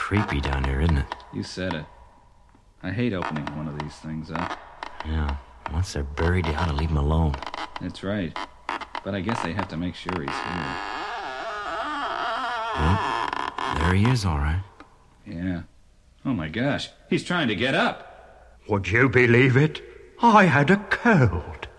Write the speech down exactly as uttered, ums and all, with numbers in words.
creepy down here, isn't it? You said it. I hate opening one of these things up. Yeah. Once they're buried, you ought to leave them alone. That's right. But I guess they have to make sure he's here. Well, there he is, all right. Yeah. Oh, my gosh. He's trying to get up. Would you believe it? I had a cold.